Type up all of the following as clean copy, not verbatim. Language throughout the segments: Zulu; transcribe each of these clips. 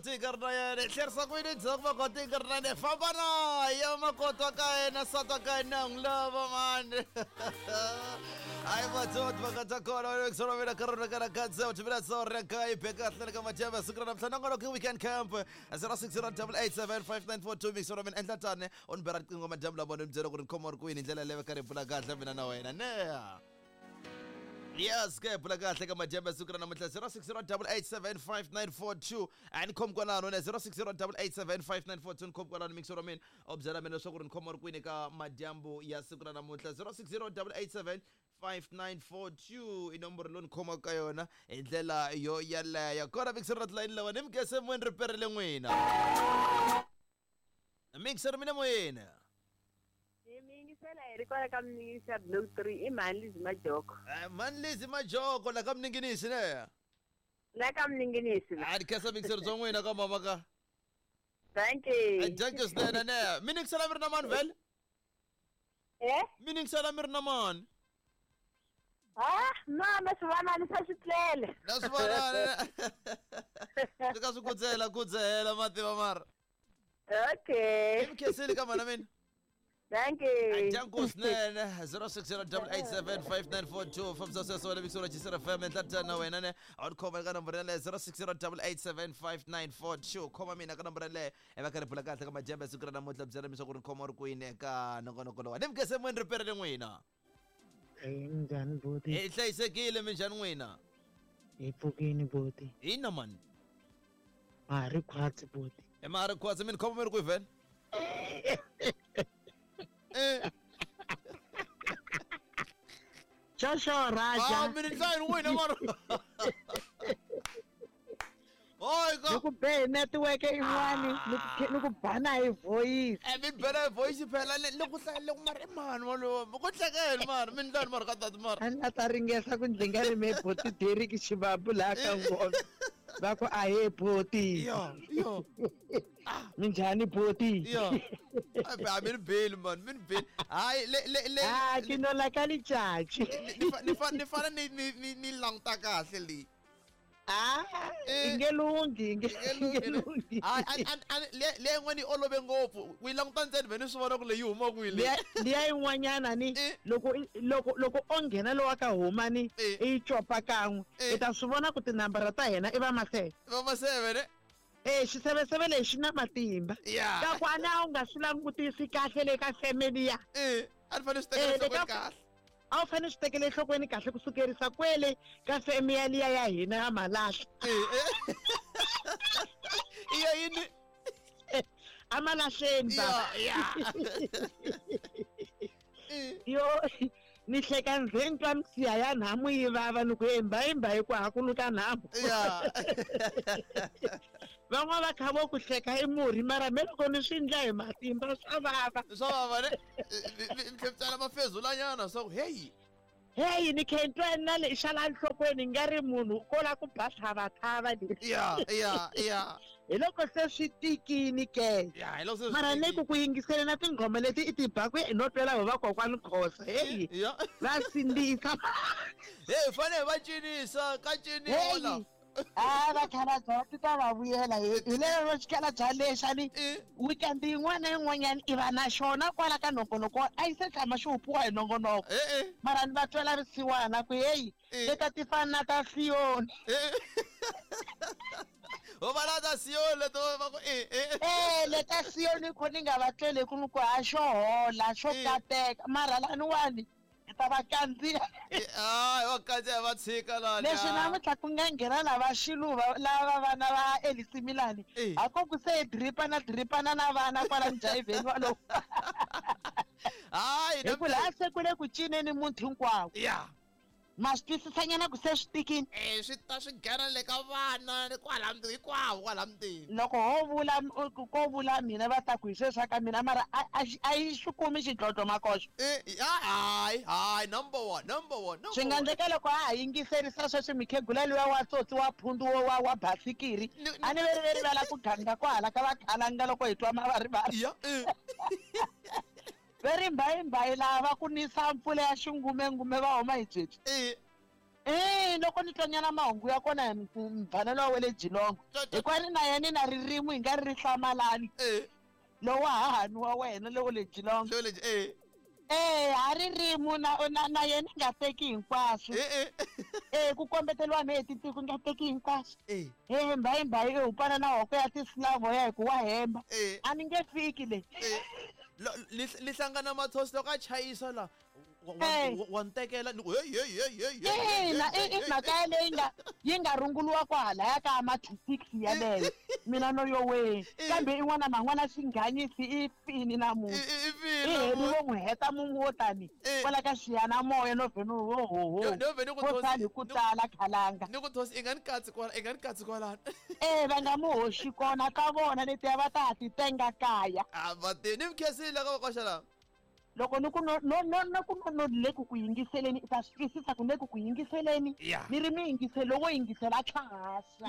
koti karna yane tlherisa kwini dzokva koti karna ne fambana ya makotwa kaena sata kaena ngilava man ai matot vakatakona kusorovera karona kana kadza utimira sore kai bekahle kama java sukrana mthanangolo ku weekend camp 0608875942 mixoromen entlatane on berat ngoma jamla bona mdzero ku khomor kwini indlela leve kare pula kahle mina na wena ne yes ke pula kahle kama java sukrana mtla 0608875942 and khomkwana no 0608875942 khomkwana mixoromen obzala mena sokuru khomor kwini ka majambo ya sukrana mtla 0608875942 inomboro lon khoma ka yona indlela yo yaleyo kona mixer line lawa nimgese mwen reperele n'wina mixer mina moyena Mingisela erikora kamningisa blue 3 imanlizi majoko. Manlizi majoko la kamninginisi ne. La kamninginisi. Ari kesa mixer zongwena ka mama ka. Thank you. Thank you Stena ne. Mingisela mirna man vel? Mingisela mirna man. Mama sivana nisasitlele. Nasivana. Sikasukudzela kudzela mativa mara. Okay. Imkeseli kama na mina. Thank you. Janko Snene 0608875942 from Sasol Victoria Chisera FM and that now and on cover number 0608875942 koma mina ka number le ebakare pula kahle kama jembe sukrana motla bzera misokuru khomor kuine ka nongonokolo nemkese mwen reperele n'wina njhani boti hlayisekile minjhani n'wina ipfukini boti ina man mari khwatsi boti mari khwatsi min khoma meri ku ven Shosho Raja. Mini hlaya wena mara. Oi ka. Nikube network in'wani nikubhana hi voice. Min bela voice phela loko hlaya mara mani malo. Ku hlekela mara min hlaya mara ka tata mara. Ana ta ringesa ku ndzinga ri me boti Derek Shibabu la ka ngoma. Bako ahe boti. Yo. Minjhani boti. Yo. Min bel man, min bel. Ai le. Kinola ka lichachi. Ni fana ni langta kahle li. Ingelungi. Ai le ngwani olobe ngopfu. Uyilangta ntsena veni swi vona ku leyi huma kwile. Liya yin'wanyana ni loko onghena lo wa ka huma ni i chopa kan'we i ta swi vona ku tinambara ta hina i va maseve. Va maseve ne? Xiseveseve lexi na matimba. Ka ku ana u nga swi langutisi kahle le ka family ya. A ni fanele swi tekela enhlokweni kahle. A wu fanele swi tekela enhlokweni kahle ku sukerisa kwele ka family liya ya hina ya malahla. Iya yini? Amalahleni baba. Yo ni hleka ndzeni ka misiha ya nhamu yi vava ni ku hemba hi ku hakuluka nhamu. Van'wana va kha vo ku hleka i murhi mara me loko ni swi ndla hi matimba swa vava. Swa vava ne? Ni tlhela mafezulanyana so hey. Hey ni khentwa na le xala nhlokweni nga ri munhu kola ku bathavathava le. Yeah. Hi loko se swi tikini ke. Hi loko se mara le ku yingisela na tinghoma leti i ti bakwe no twela hi vakokwani Khosa. Hey. Va sindzisa. Hey fane va cinisa ka ciniola. Va khana dzoti ta va vuyela hi lero xikala bya lexani weekend yin'wana na yin'wanyana i va na xona kwala ka nongonoko a yi se tshama xi hupiwa hi nongonoko mara ni va twela risiwana ku heyi leta ti fana na ta Sioni o va ta Sioni leto va ku leta Sioni ku ni nga va tleli ku ni ku ha xo hola xo kateka mara laniwani ta va kandziya wa kandziya va tshika lani leswi namuntlha ku nga nghena lava xiluva lava vana va Elisi Milani hako ku se dripana na vana kwala njayivheni walowo hi ku laha se ku le ku cineni muti hinkwawo ma swi twisisanyana ku se swi tikini swi ta swi nghena le ka vana kwala hinkwavo kwala mutini loko ko vula mina va ta ku hi sweswa ka mina mara a yi swi kumi xidlodlo makoxo hayi number one swi nga endleka loko a ha yingiserisa sweswi mikhegula luya wa tsotsi wa phundu wa basikiri a ni veri vala ku ganga ko hala ka vakhalanga loko hi twa mavarivari Very mbayi lava ku nisa mpfula ya xingumengume va huma hi byebyi. loko ni tlanyana mahungu ya kona hi mfanelo wa le Jilongo hikwani na yena na ririmi hi nga ri hlamalani lowa hahani wa wena lowo le Jilongo ha ririmi na yena nga teki hinkwaswo ku kombeteliwa hi titiko nga teki hinkwaswo mbayi u pana na hoko ya tislavo ya hi ku wa hemba a ni nge fiki le li hlangana mathosi loko a chayisa la wa ntekela mhaka yaleyi yi nga runguriwa kwahalaya ka ama-260 yaleyo mina no yo we kambe in'wana na n'wana xinghanyisi i fini na munhu i heli vo n'wi heta munhu wo tani kwala ka xiyanamoya no vheni ko sali ku tala khalanga ni ku thosi i nga ni katsi kwalana va nga mu hoxi kona ka vona letiya va ta ha ti tenga kaya vati ni mikhesile ka vakoxa lava loko ni ku no le ku yingiseleni ta swi twisisa ku le ku yingiseleni ni ri mi yingiselo wo yingisela tlhahasa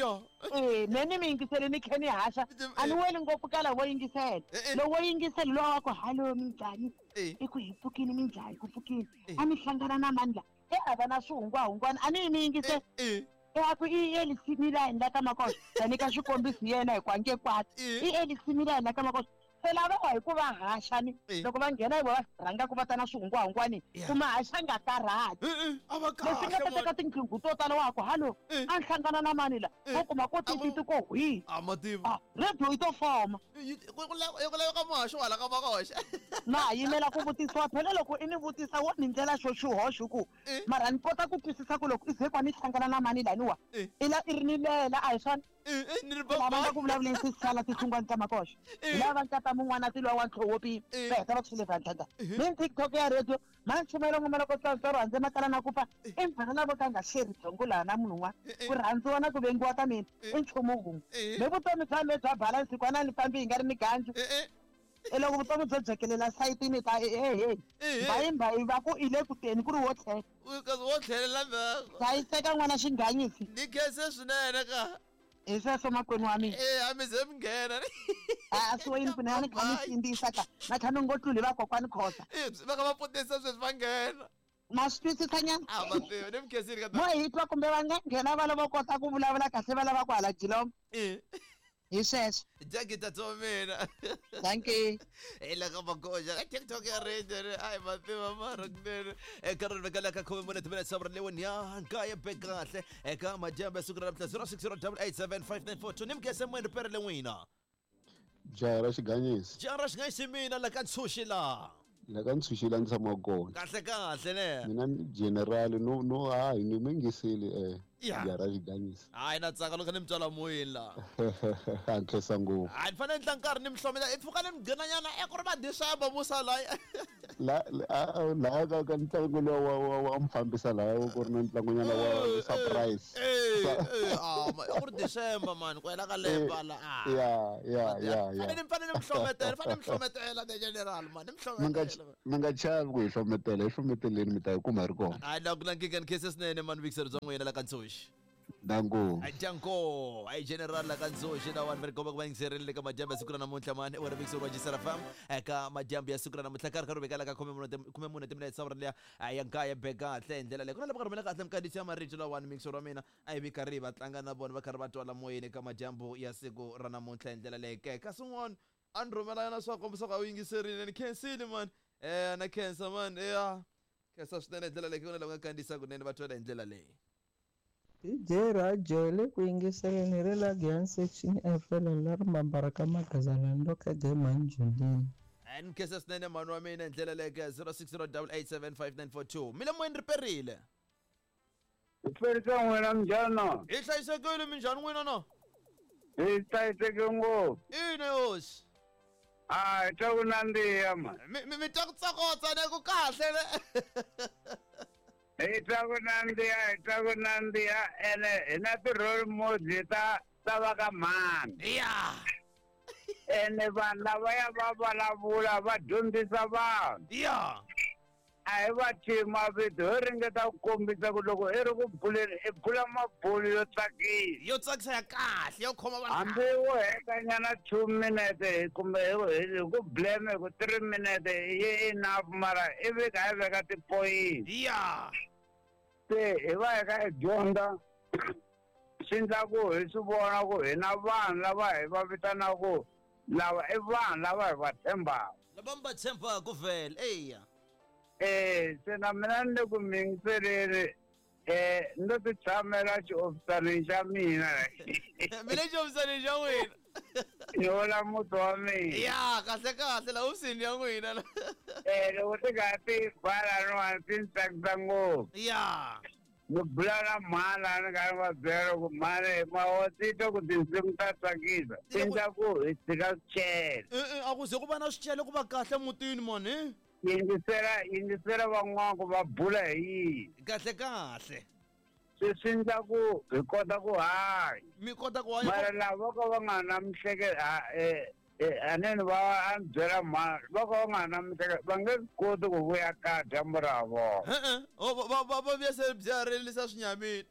me ni mi yingisele ni khe ni haxa a ni weli ngopfu ka lavo yingisela lowo yingisela lowa wa ku halo minjhani i ku hi pfukini minjhani ku pfukini a mi hlangana na mani la a va na swihungwahungwana a ni yi mi yingisela aku i elisimila hi la ka makoxa tani ka xikombiso yena hi kwange kwati i elisimila hi la ka makoxa se lava hi ku va haxani loko va nghena hi vo va rhanga ku va ta na swihungwahungwani kuma haxa nga karhati leswi nga ta teka tinqingho to tala wa ku halo a ni hlangana na mani la u kuma ko tititi ko hwi radio yi to foma ku laveka muhaxo hala ka makoxa na yimela ku vutisiwa phela loko i ni vutisa wo ni ndlela xo xihoxo ku mara ni kota ku twisisa ku loko i ze kwa ni hlangana na mani laniwa i ri ni lela a hi swona lava nga ku vulavuleni swisala tisungwani ta makoxa lava nkata mun'wana ti lwa wa ntlhowopi va heta va tshile vantlhanta ni TikTok ya radio manchumelo ngumela ko tsantsaro handle matala na ku fa i mfana lavo ka nga sheri dzongo laha na munhu n'wana ku rhandziwa na ku vengiwa ka mina i nchumu wun'we me vutomi bya me bya balansi kwana ni fambi hi nga ri ni ganju loko vutomi byo byekelela sayitini ta mbayi va ku ile ku teni ku ri wo tlhelela hlayiseka n'wana xinghanyisi ni khese swinene ka hi sweswo makwenu wa mina a mi ze mi nghena a swi yini ku ni kha ni sindzisa ka na kha ni ngo tluli vakokwani khosa va ka va potisa sweswi va nghena ma swi twisisa nyana matiyo ni mi khesile mo hi twa kumbe va nga nghena va lava kota ku vulavula kahle va lava ku hala Jilongo hi sweswo jakita to mina thank you la ka makoxa ka TikTok ya radio ai mativa mara kunene eka ri vekela ka 10 minutes sabra lewo ni nkaya bekahle eka majambe sukura 0608875942 ni mkhese mwene perele n'wina jara xiganyisi mina la ka ntshuxi la ka ntshuxi la ni tshama kona kahle ne mina general no hayi ni mengisile jara xiganyisi hayi na tsaka loko ni mi tswala moyeni la a khesa ngopfu hayi ni fanele ni tla nkarhi ni mi hlomela i pfuka ni mi ghinanyana ku ri va December musa laya laha ka ntlangu lowu wa mfambisa laha ku ri na ntlangonyana wa surprise ku ri December mani kwela ka lemba la ni fanele ni mi hlometela the general mani mi nga chavi ku hi hlometeleni mi ta yi kuma hi ri kona hayi la ku na nkingeni khese swinene mani vikiseri bya n'wina la ka Ntshuxi danko ai general la ka Ntshuxi na wani verikoma ku va yingiserile ka majambu ya siku ra namuntlha mani wena vikiseri wa Jisara FM eka majambu ya siku ra namuntlha karhi ri vekela ka 14 timinete sabra liya ya nkaya bekahle hi ndlela leyi ku na lava ka rhumela kahle mikandisi ya marito la wani mikiseri wa mina a hi karhi va tlanga na vona va karhi va twala moyeni ka majambu ya siku ra namuntlha hi ndlela leyi ke kasi n'wana a ni rhumela yana swa kombisa ku a wu yingiserile ni khensile mani na khensa mani khensa swinene hi ndlela leyi ku na lava nga kandisa kunene va twela hi ndlela leyi DJ Radio le ku yingiseleni ri la Giant Section FM la ri mambara ka magazalani ka game manjulini ni khesa swinene mani wa mina hi ndlela leyi ke 0608875942 mile moyeni ri perile perisa n'wina minjhani hi hlayisekile minjhani n'wina no hi hlayiseke ngopfu ina hosi hi twa ku nandziha mi twa ku tsakotsa ne ku kahle hi twa ku nandziha ene hi na ti-role model ta va ka mhani ene vanhu lavaya va vulavula va dyondzisa vanhu a hi va thima vito hi ringeta ku kombisa ku loko i ri ku buleni i bula mabulu yo tsakisa ya kahle yo khoma vanhu hambi wo hetanyana 2 minute kumbe hi ku blame ku 3 minute yi enough mara i vika hi veka tipoyinti se hi va hi kha hi dyondza swi endla ku hi swi vona ku hi na vanhu lava hi va vitanaku lava i vanhu lava hi va tshembaka lava mi va tshembaka vhele eya se na mina ni le ku mingiseleni ni lo ti tshamela xiofisaneni xa mina mi le xihofisani xa n'wina ni vula muti wa mina ya kahle laha hofisini ya n'wina loko ti nga ti bala niwani ti ni tsakisa ngopfu ya ni bula na mhani laha ni nga ni va byela ku mhani titwa ku tinsimu ta tsakisa ti endla ku hi tshika swicele a ku ze ku va na swicele ku va kahle mutini mani yingisela van'wana ku va bula hi yini kahle swi endla ku hi kota ku hanya mi kota ku hanya mara lava ka va nga na mihleketa aneni a ni byela mhani va ka va nga na mihleketa va nge koti ku vuya ka dyambu ra vona va vuya se byaririsa swinyamini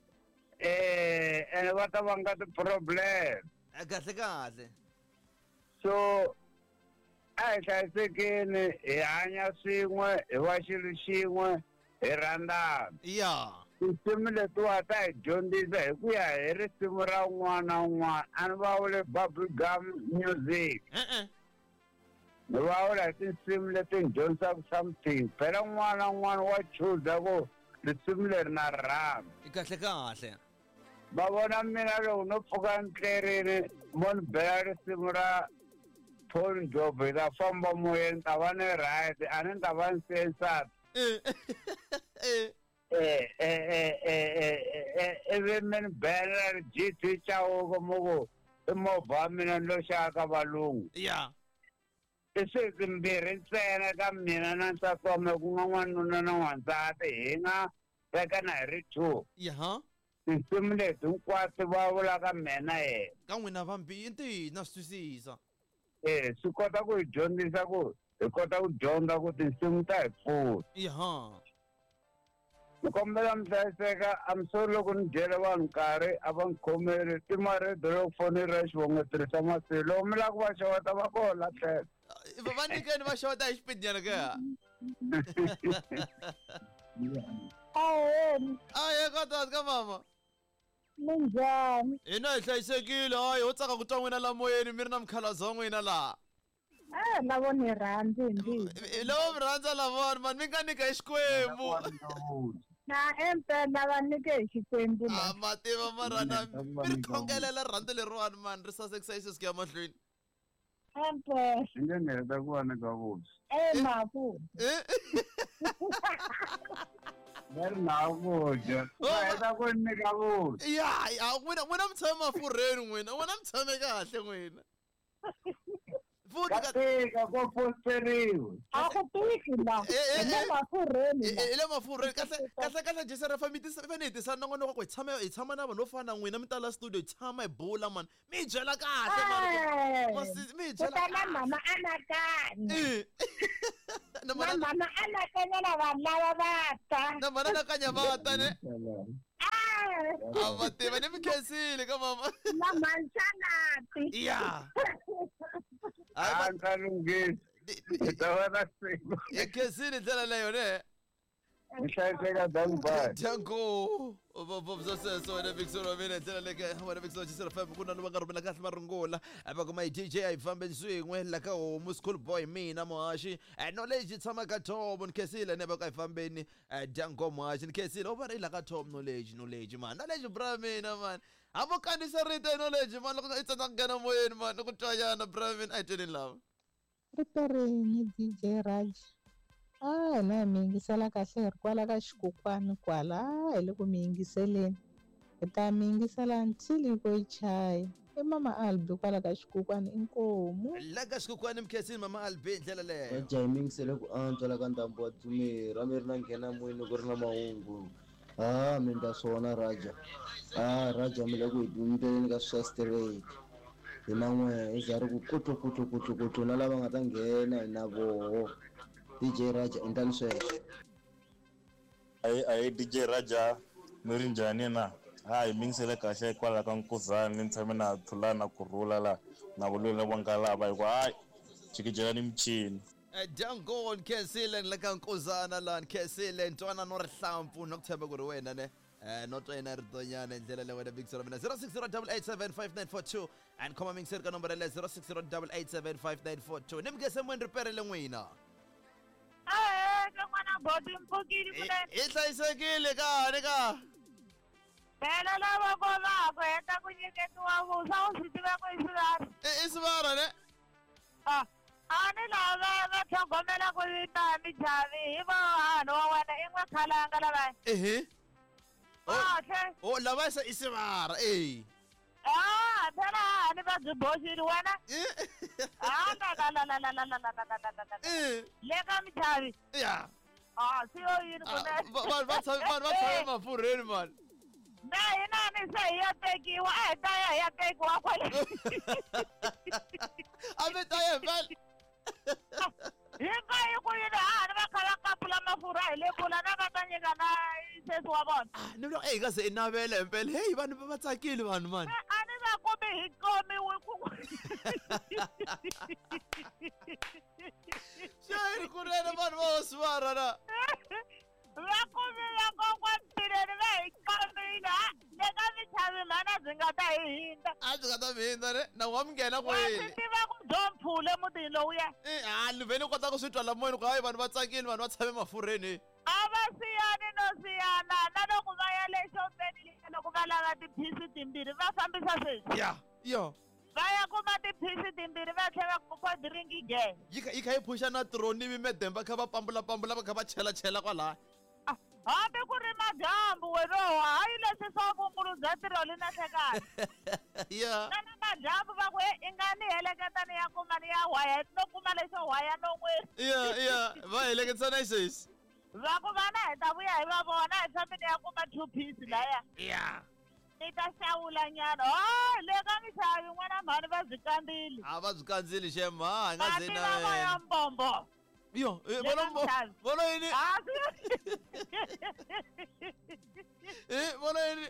ene va ta va nga ti-problem kahle so a hi hlayisekeni hi hanya swin'we hi va xilo xin'we hi rhandzana ya tinsimu letiwa ta hi dyondzisa hi ku ya hi risimu ra un'wana na un'wana a ni va vule bubblegum music ni va vula hi tinsimu leti ni dyondzisaka something phela un'wana na un'wana wa chuza ku risimu leri na rhandza kahle va vona mina loko no pfuka ni tlerini mo ni bela risimu ra Tony Job hi ta famba moyeni ni ta va ni right a ni ta va ni sensata ivi mi ni bela G2 Chauke mo ku i movha wa mina ni lo xava ka valungu ya i swilo swimbirhi ntsena ka mina na nsati wa mina ku nga n'wanuna na n'wansati hi nga vekana hi ri two tinsimu leti hinkwato va vula ka mina yena ka n'wina vambirhi ntihi na swi twisisa swi kota ku hi dyondzisa ku hi kota ku dyondza ku tinsimu ta hi pfuna ni kombela mi hlayiseka sorry loko ni dyele vanhu nkarhi a va ni khomeli timaredo loko foni ra xivongo tirhisa masiku loko mi lava ku va xeweta va kona tlhela va nyikeni va xeweta hi xipidnyana kaya aye ka tati ka mama Minjhani? hina hi hlayisekile hayi ho tsaka ku twa n'wina la moyeni mi ri na mukhalabye wa n'wina laha Lavo ni rhandzi ndzi. lavo mi rhandza lavona mani mi nga nyika hi xikwembu Na empela va nike hi Xikwembu la. mativa marana mi ri khongelela rhandzu leriwani mani ri sasekisa yisi swi ya mahlweni Empela. swi nge ni heta ku va ni ka vusi Mafu. va ri na vudya va heta ku nyika vusi ya n'wina mi tshame mafurheni n'wina n'wina mi tshame kahle n'wina ka tika ko fosteriwa A ku tiki la. Le mafurheni la. hi le mafurheni kahle jese ra fane hi tisa nongonoko ku hi tshama na vanhu vo fana na n'wina mi tala studio hi tshama hi bula mani mi hi byela kahle mi hi byela Na mama anakanya. na Na mama anakanya na vanhu lava va ta. na mana nakanya va ta ne a va tiva ni mi khensile ka mama Na mansanati. ya ta lunghisi hi ta va na siku hi khensile ndlela leyo ne mi hlayiseka dangbay Django vobza sweswo wena Victor wa mina ndlela leke wena Victor jisira fam kuna no va nga rhumela kahle marungula va kuma DJ a hi fambe swin'we la ka homu school boy mina mohashi knowledge tshama ka Tom ni khesile ne va ka hi fambeni Django mohashi ni khesile o va ri la ka Tom knowledge man knowledge bra mina man avo kanisa rite knowledge man loko i tsaka ngena moyeni man ku twanyana bra mina I didn't love Riperini DJ Raj. Na mi yingisela kahle hi ri kwala ka xikokwani kwala hi le ku mi yingiseleni hi ta mi yingisela until yi ko yi chaya i mama Albi kwala ka xikokwani inkomu la ka xikokwani mkhesini mama Albi ndlela leyo Raja hi mi yingisele ku antswa la ka ndhambu wa Dzumeri a mi ri na nghena moyeni ku ri na mahungu mi ndla swona Raja Raja mi le ku hi yimbeleni ka swa straight hi man'we hi za ri ku kutu na lava nga ta nghena hi na voho DJ Raja endlani sweswo ayi DJ Raja mi ri njhani na hi mingisele kahle kwala ka Nkuzani ni tshame na thulana na kurhula la na vulwela wa nga lava hi ku jikijela ni michini Dango Nkesile leka nkuzana la Nkesile ntwana no rihlampu nokuthemba kuri wena ne not wena ridonyana indlela le wena big solo mina 0608875942 and khoma mingiseri ka nomboro le 0608875942 nimgese mweni riperele n'wina ke n'wana bodi mpfukile kunene i hlayisekile ka phela lava vonaka heta ku nyiketiwa vusa u swi tiva ku i swivara i swivara ne a ni lava va tlhogomela ku vitani Javi hi vanhu wa wena i n'we khalanga lavaya kahle lava se i swivara phela ni va byi boxile wena le ka mijavi ya siyo yini kunene vanhu va tshame mafurheni mani na hina ni se hi ya tekiwa a hi ta ya hi ya tekiwa kwale a mi ta ya vhele hi nga yi ku yini ni va kha va kapula mafurha hi le kula na va ta nyika na sesi wa vona ni vula hi nga ze i navela himpela heyi vanhu va tsakile vanhu mani a ni va kumi hi khomiwi ku xayini kunene vanhu va swivara na va kumiwa kokwantileni va hi khomile le ka michavi mhana byi nga ta hi hindza a byi nga ta mi hindza ne na wa mi nghena wa kwini swi tiva ku byo mphule mutini lowuya ni vheni kota ku swi twa la moyeni ku hayi vanhu va tsakile vanhu va tshame mafurheni a va siyani no siyana na loko va ya le xopeni loko va lava tiphisi timbirhi va fambisa sweswi ya va ya kuma tiphisi timbirhi va tlhela ko diringi ge yi kha yi phusha na troni mi medemba kha va pampulapambula va kha va chela kwalaya hambi ku ri madyambu wenoho hayi leswi swa vunkulu bya tirholi na hlekani ya na madyambu va ku i nga ni heleketa ni ya kuma ni ya whaya no kuma lexo whaya non'wini ya va heleketisa na xexi va ku vana hi ta vuya hi va vona hi tshami ni ya kuma 2 piece laya ya ni ta xawula nyana le ka mishavi n'wana mhani va byi kandzile a va byi kandzili xema hi nga ze na va va ya mbombo yo vona yini vona yini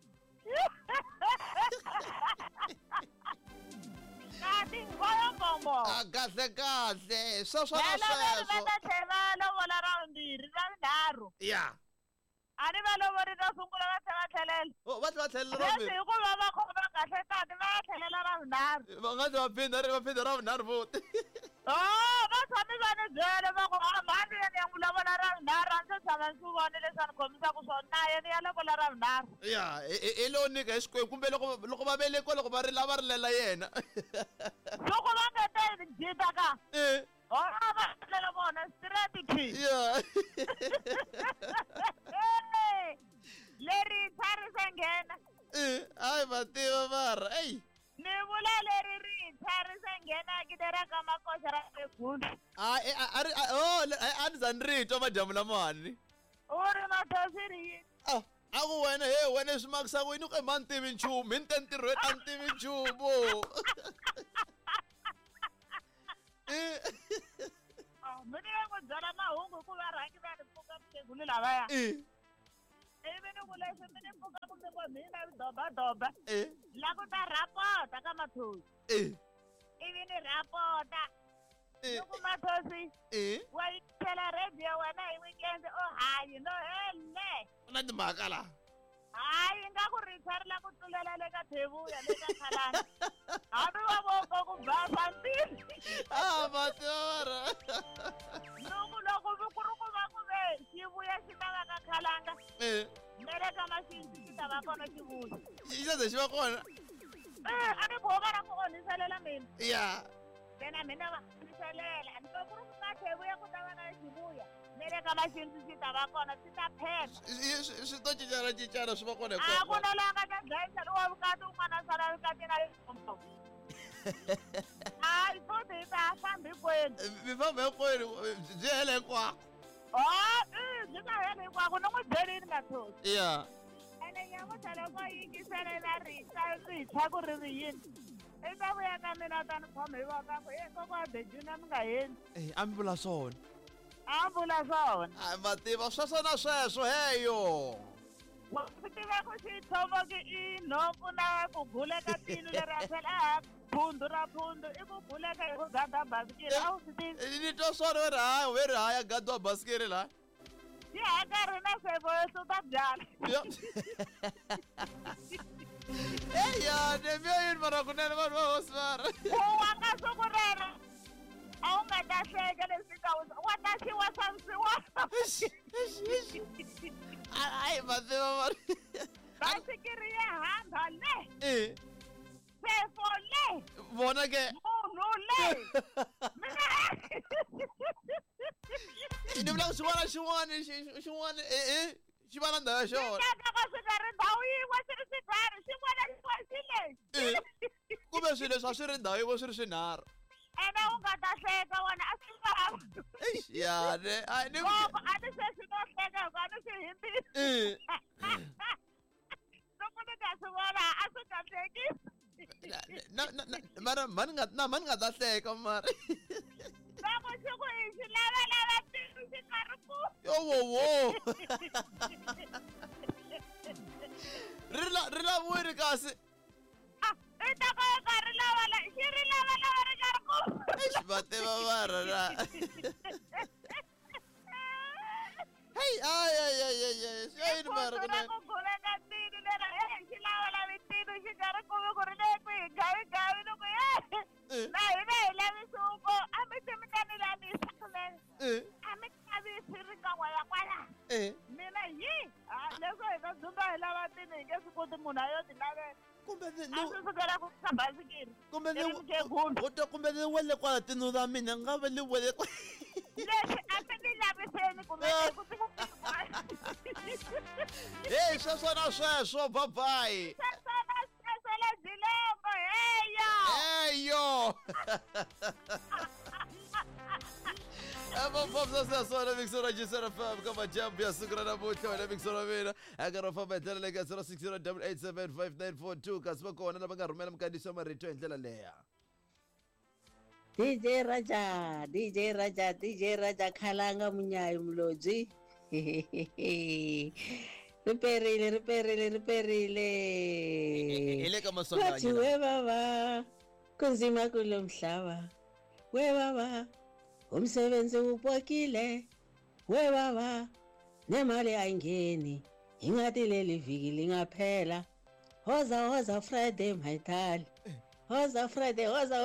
kati ngoyo mbombo kahle sweswo na va sweswo ta tlhela lovola ra vumbirhi ra vunharhu ya a ni va lovori ro sungula va tlhela va tlhelela va tlhelela leswi hikuva va khoma kahle tati va ya tlhelela ra vunharhu va nga zi va phinda ra vunharhu voti va tshami va ni byele va ku mhani ya ni ya n'wi lovola ra vunharhu a ndzi tshama ni swi vone leswi a ni khomisaka swona naye ni ya lovola ra vunharhu ya i lo nyika hi xikwembu kumbe loko va velekiwa loko va rilela yena loko va nga ta jita ka va tlhela vona strategy ya leri ntshwa ri se nghena hayi va tiva vara eyi ni vula leri rintshwa ri se nghena kidera ka makoxa ra egulu a ni za ni ri twa madyambu lamawani u ri mathosi ri yini a ku wena wena swi makisa ku yini ku ma ni tivi nchumu hi ni te ntirhweni a ni tivi nchumu mini va n'wi byala mahungu hikuva rhangi va ni pfuka mukhegulu lavaya ivi ni ku leswi mi ni pfuka kumbe ko mina dobadoba la ku ta rapota ka mathosi ivi ni rapota loko mathosi wa yitela radio wena hi weekend hayi no hele u na timhaka la hayi nga ku ritshari la ku tlulela le ka thevuya le ka khalani hambi va voko ku basa ntini matora loko ku ri ku va ku ve xivuya xi ta va ka khalanga ne le ka maxinzi xi ta va kona xivuya xi xa ze xi va kona a ni boka ra ku onhiselela mina ya tena mina va onhiselela ni ku ri ku ka thevuya ku ta va na xivuya ne le ka maxinzi xi ta va kona swi ta pheka swi to cincana swi va kona a ku na langa ta dlayisa lowa vukati un'wana sala vukati na lesombo hayi futhi hi ta fambi hinkwenu mi famba hinkwenu byi hele hinkwako byi nga heli hinkwako ni n'wi byerini mathosi ya ene nyamutlha loko yingiselela rintshwa ku ri ri yini i ta vuya ka mina ta ni khoma hi voka ku kokwaa bejuna mi nga heni a mi vula swona a vula swona mativa sweswo na sweswo heyo wa swi tiva ku xithomoki i nhompfu na ku gula ka tinu leri a tlhela phundu ra phundu i ku buleka hi ku gada basikiri a wu swi tivi ni twa swona we ri haya gadwa basikiri la yi hakarhi na sevoyeso ta byala eya nemyoyini mara kunene vanhu va hosi mara wa ka siku rero a wu nga ta hleka leswi ka wa ta xiwa sanisiwa hayi mativa mara basikiri ya hamba le sefo le vona ke munhu le ni vula ku xin'wana xi va na ndhawu ya xona ka swi nga ri ndhawu yin'we swi ri swinharhu xin'wana xi lexi kumbe swilo leswi a swi ri ndhawu yin'we swi ri swinharhu ene u nga ta hleka wena a swi vava yane loko a ni se swi no hleka hikuva a ni swi himbile loko ni nga swi vona a swi nga hlekisi mara mani nga ta hleka mara loko xi ku hi xi lavalava tilo xi nga ri ku yowowo ri laviwile kasi i ta ka ka ri lavala xi ri lavalava ri nga ri ku vativa varara hey ay mara kunene ku guleka tilo lera xi lavalavi tilo xi nga ri kuvi ku ri le ku hi gavigavi loko na hina hi lavisuko a mi ti mi ta ni lavisa kunene a mi tavisi ringan'we ya kwala mina leswo hi nga dzumba hi lava tini hi nge swi koti munhu a yo ti lavela kumbe a swi sukela ku sa basikiri kumbe ni wele kwala tinu ra mina nga va li wele leswi a swi ni laviseni kumbe ku ti hey sweswo babayi sweswo lebyi lombo heyo Vamos sasona mixora jisera fam kama jambo ya sukra na buta wala mixora mina agara betela lega 0608875942 kasba kona na banga rumela mkandisho marito endlela leya DJ Raja khalanga munyayi mulobyi riperile ile kama songa wathi we baba kunzima kulo mhlaba we baba umsebenzi upokile we baba nemali ayingeni ingathi leli viki lingaphela hoza Friday maitali hoza Friday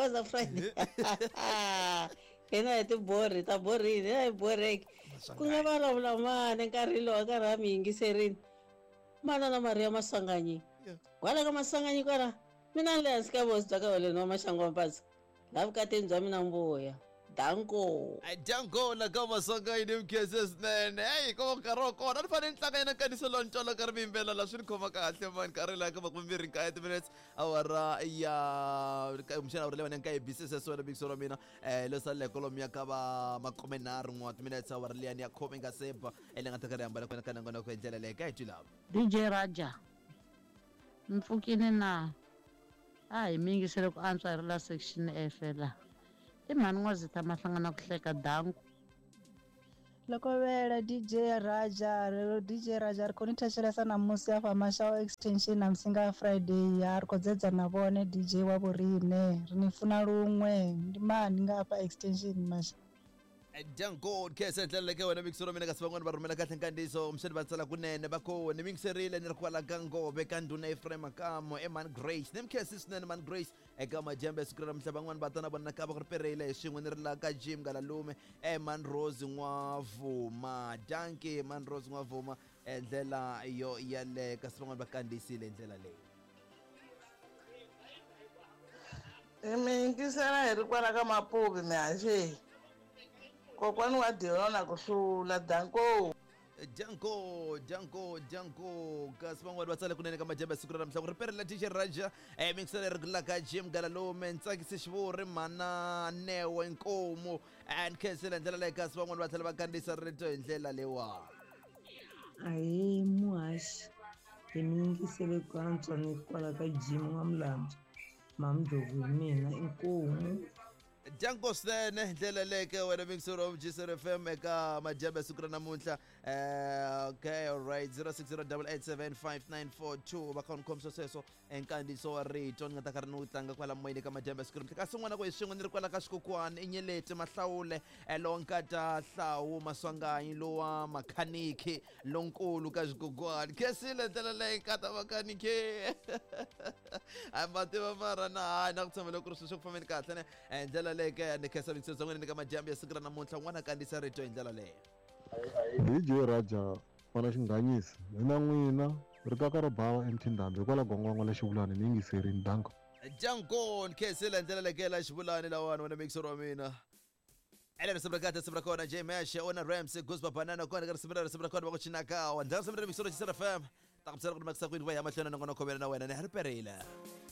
ena tibori ta borile boreki ku nga vulavula mani nkarhi lowu a karhi a mi yingiserini mana na Maria Masanganyi kwala ka Masanganyi kwala mina ni le hansi ka vosi bya ka holeni wa maxangu wa mpatsa laha vukatini bya mina mbuya danko la kama songa ini mkese snene hey ko karo ko na fane ntlanga ina kanisa lo ntolo ka ri mimbela la swi khoma kahle man karhi la ka makumbiri ka 8 minutes awara ya mshana uri lewana nka business so big solo mina lo sa le economy ka ba makomenar ngwa minutes awara le ya khome nga seba ele nga takari ambala kana kana ngona ko endlela le ka itula DJ Raja mfukini na hi mingisele ku antswa ri la section F la i mani n'wazita ma hlangana ku hleka danku loko vela DJ Raja ri koni thachelesa na musi ya fama xa extension na msinga Friday ya ri kodzedza na vone DJ wa vorine ri ni pfuna lun'we ndi mani nga pa extension masha danko kese endlela ke wena mixoro mina ka sibangwana ba rumela kahle nkandiso umshedi batsala kunene bakho ni mixerile ni ri kwala kango bekanduna Ephraim Makamo eman Grace nemkesi sinene man Grace eka majembe sikrela mhlabangwana batana bona ka ba go riperile swin'we ni ri la ka Jim Galalume eman Rose Nwavuma danke man Rose Nwavuma endlela yo yale ka sibangwana bakandisile endlela leyi mingisela hi ri kwala ka Mapubi mihaxi kokwani wa Diona ku hlula danko kasi van'wana va tsale kunene ka majembe siku ra namuntlha ku ripelela DJ Raja mingisele ri la ka Jim Galalume ntsakisi xivuri mana newe nkomo and khensela ndlela leyi kasi van'wana va tlhela va kandziyisa rito hi ndlela lewa ahe muhaxi hi mi yingisele ku antswa ni kwala ka Jim N'wamulambye mamudlovu hi mina inkomu Janko Sene ndlela leke wena mixero G FM eka majambe sukra namuntlha okay alright 0608875942 bakhona khomso seso enkandiso wa rito ngata ka rino tlanga kwala moyeni ka majambe sukra ka swin'wana ko hi swin'wana ri kwala ka xikokwana inyeleti mahlawule lonkata hlawu maswanganyi lowa makhaniki lonkulu ka xikokwana kesile ndlela leyi nkata makhaniki amativa mara na na ku tshamela ku ri swilo swo ku fambeni kahle ne ndlela leke ni khesa mixero n'wina ni ka majambe ya sukra namuntlha n'wana kandisa rito hi ndlela leyo DJ Raja wana xinghanyisi hina n'wina ri kaka ro bava emthindambi hikwalaho gongwangwa la xivulani ni yingiserini danko Janko khesile ndlela leke la xivulani lawani wena mixero wa mina ela sabrakata sabrakona J Mesh ona Rams Guzba Banana kona ka sabrakona ba ku chinaka wa ndza sabrakata mixero G FM ta ku tsara ku makisa ku ni va ya mahlwana na ngona khobela na wena ni hariperile